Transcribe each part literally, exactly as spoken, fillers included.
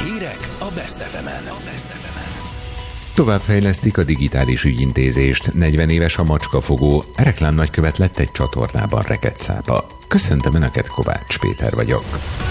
Hírek a Best ef emen. Továbbfejlesztik a digitális ügyintézést. negyven éves a macskafogó, reklámnagykövet lett egy csatornában rekedt cápa. Köszöntöm Önöket, Kovács Péter vagyok.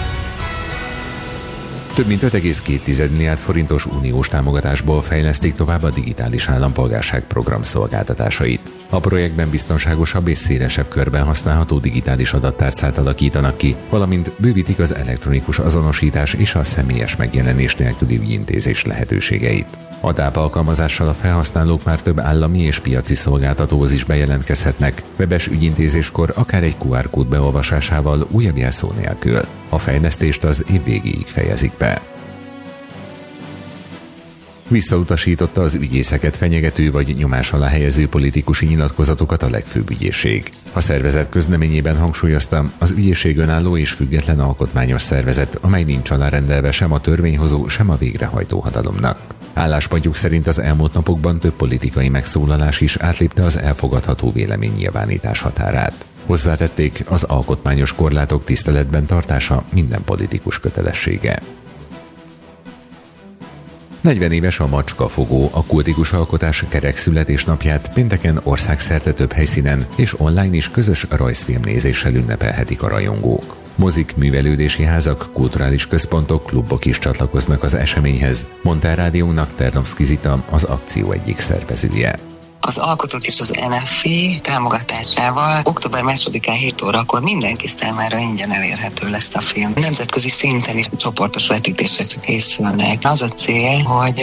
Több mint öt egész két milliárd forintos uniós támogatásból fejlesztik tovább a digitális állampolgárság program szolgáltatásait. A projektben biztonságosabb és szélesebb körben használható digitális adattárcát alakítanak ki, valamint bővítik az elektronikus azonosítás és a személyes megjelenés nélküli ügyintézés lehetőségeit. A dé á pé alkalmazással a felhasználók már több állami és piaci szolgáltatóhoz is bejelentkezhetnek, webes ügyintézéskor akár egy kú ár kód beolvasásával, újabb jelszó nélkül. A fejlesztést az év végéig fejezik be. Visszautasította az ügyészeket fenyegető vagy nyomás alá helyező politikusi nyilatkozatokat a legfőbb ügyészség. A szervezet közleményében hangsúlyozta, az ügyészség önálló és független alkotmányos szervezet, amely nincs alárendelve sem a törvényhozó, sem a végrehajtó hatalomnak. Álláspontjuk szerint az elmúlt napokban több politikai megszólalás is átlépte az elfogadható véleménynyilvánítás határát. Hozzátették, az alkotmányos korlátok tiszteletben tartása minden politikus kötelessége. negyven éves a macskafogó, a kultikus alkotás kerek születésnapját pénteken országszerte több helyszínen és online is közös rajzfilmnézéssel ünnepelhetik a rajongók. Mozik, művelődési házak, kulturális központok, klubok is csatlakoznak az eseményhez, mondta a rádiónak Ternomszky Zita, az akció egyik szervezője. Az alkotók és az en ef i támogatásával október másodikán hét órakor mindenki számára ingyen elérhető lesz a film. Nemzetközi szinten is csoportos vetítések készülnek. Az a cél, hogy